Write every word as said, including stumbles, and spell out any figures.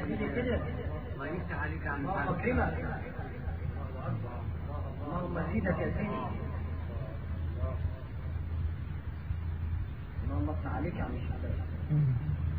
الله يفتح عليك عن الله أكرمك. اللهم زيدك يا سيدي. اللهم افتح عليك يا عم الشعبان.